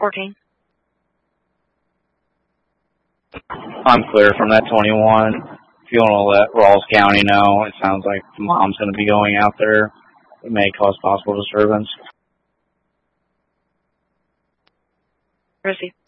14. I'm clear from that 21. If you want to let Rawls County know, it sounds like the mom's going to be going out there. It may cause possible disturbance. Where is he?